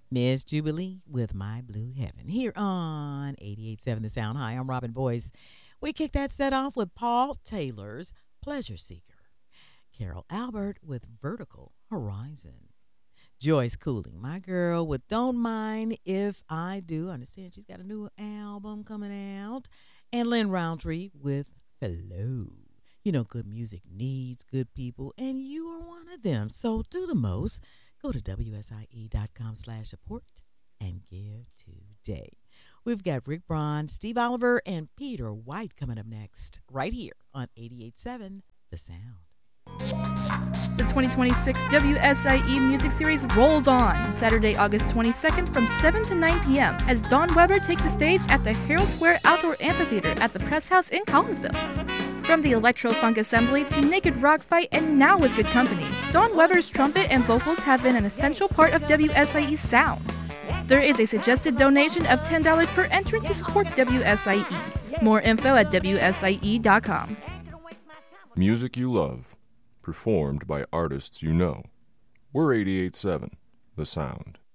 Miss Jubilee with My Blue Heaven here on 88.7 The Sound. Hi, I'm Robin Boyce. We kick that set off with Paul Taylor's Pleasure Seeker, Carol Albert with Vertical Horizon, Joyce Cooling, my girl, with Don't Mind If I Do. I understand she's got a new album coming out. And Lynn Roundtree with Flow. You know, good music needs good people, and you are one of them. So do the most. Go to WSIE.com/support and give today. We've got Rick Braun, Steve Oliver, and Peter White coming up next, right here on 88.7 The Sound. The 2026 WSIE Music Series rolls on Saturday, August 22nd from 7 to 9 p.m. as Dawn Weber takes the stage at the Herald Square Outdoor Amphitheater at the Press House in Collinsville. From the electro-funk assembly to naked rock fight and now with good company, Dawn Weber's trumpet and vocals have been an essential part of WSIE's sound. There is a suggested donation of $10 per entrant to support WSIE. More info at WSIE.com. Music you love, performed by artists you know. We're 88.7, The Sound.